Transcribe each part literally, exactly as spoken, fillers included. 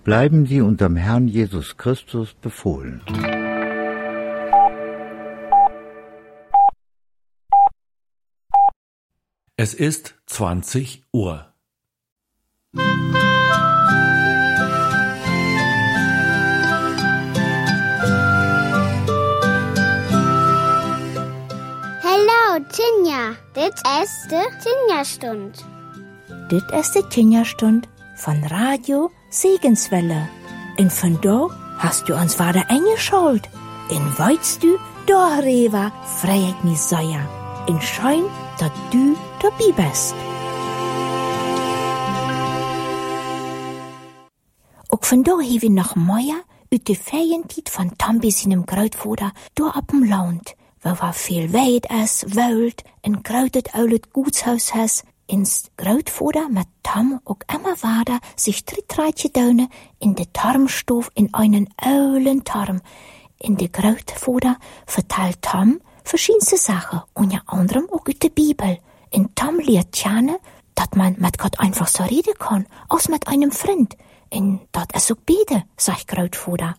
bleiben Sie unterm Herrn Jesus Christus befohlen. Es ist zwanzig Uhr. Hallo, Tinja. Dit is de Tinja-Stund. Dit is de Tinja-Stund von Radio Segenswelle. En vandaag hast du uns wieder eingeschaltet. En weißt du, darüber freu ich mich sehr. En schön, dass du dabei bist. Ook vandaag hebben we nog mooier uit de Ferientijd van Tambi seinem Grootvader door op dem Land, wo er viel Weid is, wild, en groot oudet Gutshaus has, ins Grootvader mit Tam ook immer weiter sich drittreitje daunen in de Tarmstof in einen oulen Tarm. In de Grootvader vertelt Tam verschiedenste Sachen, unter anderem auch uit de Bibel. In Tam lehrt Tjane, dat man mit Gott einfach so reden kann, als mit einem Freund. En dat is ook beide, sagt Grootvader.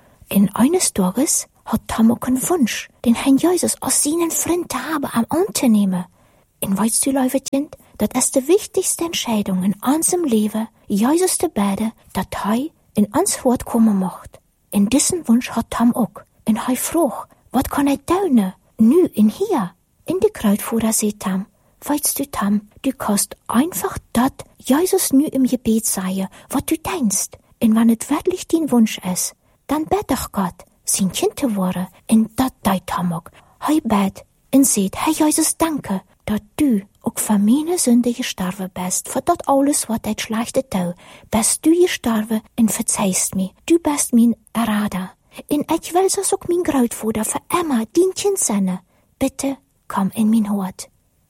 In eines Tages hat Tam auch einen Wunsch, den Herrn Jesus als seinen Freund zu haben, am anzunehmen. En weißt du, Leuwekind, dat is de wichtigste Entscheidung in unserem Leben, Jesus zu beten, dat er in uns Wort kommen macht. En diesen Wunsch hat Tam auch. En er fragt, wat kann er tun, nu in hier? In de Grootvader sagt Tam, weißt du, Tam, du kannst einfach dat Jesus nu im Gebet sagen, was du denkst. Und wenn es wirklich dein Wunsch ist, dann bet doch Gott, sein Kind zu werden. Und dat deit Tam auch. Hei bet und sagt, Herr Jesus, danke, dass du auch für meine Sünde gestorben bist, für dat alles, was ich schlechte tue. Bist du gestorben und verzeihst mir. Du bist mein Errader. Und ich will so auch mein Grootvader für immer dein Kind sein. Bitte komm in mein Hort.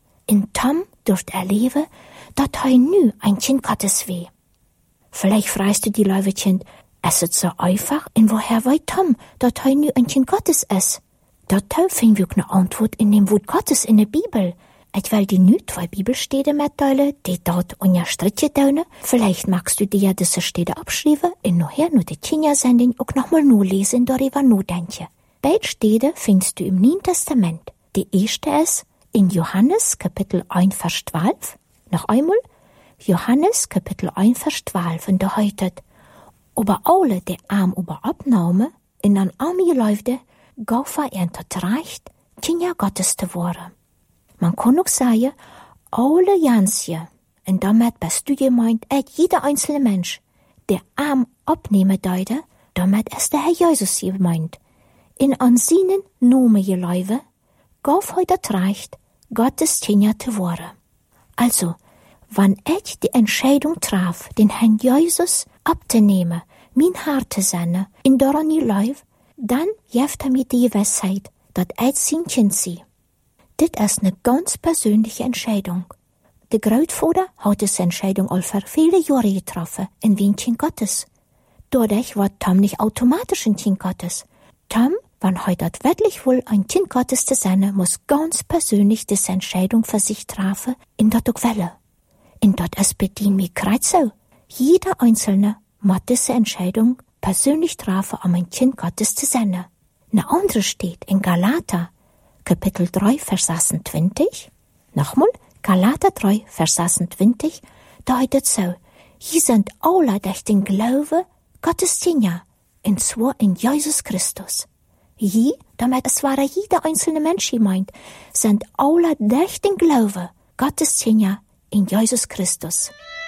In Tam durft erleben, dass er nu ein Kind Gottes weh. Vielleicht fragst du die Leuwekind, es ist so einfach, und woher weiß Tam, dass er nu ein Kind Gottes ist? Dort finden wir eine Antwort in dem Wort Gottes in der Bibel. Ich will die nu zwei Bibelstede mitteilen, die dort unterstrichen tun. Vielleicht magst du dir diese Stede abschreiben und nachher nur die Tinja-Sendung auch nochmal nur lesen und darüber nachdenken. Beide Stede findest du im Neuen Testament. Die erste ist in Johannes Kapitel eins, Vers zwölf. Noch einmal, Johannes Kapitel eins, Vers zwölf, und da heißt, aber alle, die arm über Abnahme in an Arme läufte, gauf er das Recht, Kinder Gottes zu werden. Man kann auch sagen, alle Jansje, und damit bist du gemeint, et jeder einzelne Mensch, der arm abnehmen deute, damit ist der Herr Jesus gemeint. In an seinen Namen geläufe, gauf er das Recht, Gottes Kinder zu werden. Also, wenn ich die Entscheidung traf, den Herrn Jesus abzunehmen, mein Hart zu sein, in daran läuft, dann gibt er mir die Gewissheit, dass ich sein Kind sei. Das ist eine ganz persönliche Entscheidung. Der Grootvader hat diese Entscheidung all für viele Jahre getroffen, in wie ein Kind Gottes. Dadurch war Tam nicht automatisch ein Kind Gottes. Tam, wenn heute wirklich wohl ein Kind Gottes zu sein, muss ganz persönlich diese Entscheidung für sich treffen, in dat auch Welle. In dat es bedient mich grad so. Jeder Einzelne muss diese Entscheidung persönlich treffen, um ein Kind Gottes zu sein. Eine andere steht in Galater, Kapitel drei, Vers sechsundzwanzig. Nochmal, Galater drei, Vers sechsundzwanzig, da heißt es so, hier sind alle durch den Glaube Gottes Kinder, und zwar in Jesus Christus. Hier, damit es war jeder einzelne Mensch gemeint, sind alle durch den Glaube Gottes Kinder in Jesus Christus.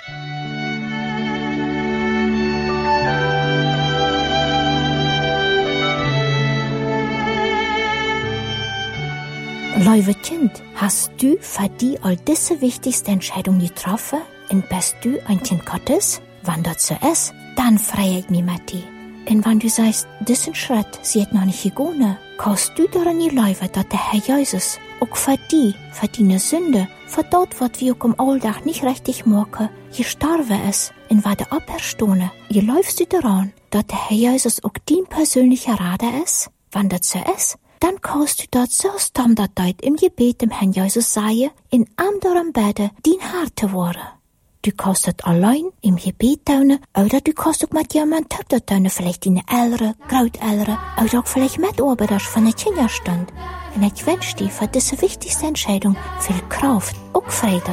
Liebe Kind, hast du für die all diese wichtigste Entscheidung getroffen und bist du ein Kind Gottes? Wenn das so ist, dann freue ich mich mit dir. Und wenn du sagst, diesen Schritt sieht noch nicht gegangen, kannst du daran glauben, dass der Herr Jesus auch für die, für deine Sünde, für das, was wir auch im Alltag nicht richtig machen, gestorben ist und war der Auferstehung. Glaubst du daran, dass der Herr Jesus auch dein persönlicher Rater ist? Wenn das so ist, dann kannst du dort so standardeit im Gebet dem Herrn Jesus sagen, in am daran beten, dein Hart zu werden. Du kannst das allein im Gebet tun, oder du kannst auch mit jemandem das tun, vielleicht deine Eltern, Großeltern, oder auch vielleicht Mitarbeiter von der Kinderstand. Und ich wünsche dir für diese wichtigste Entscheidung viel Kraft, auch Freude